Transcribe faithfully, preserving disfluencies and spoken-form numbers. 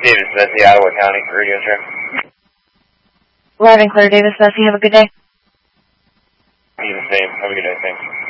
Davis Bessie, Ottawa County, radio sir. Loud and clear, Davis Bessie. Have a good day. You the same. Have a good day. Thanks.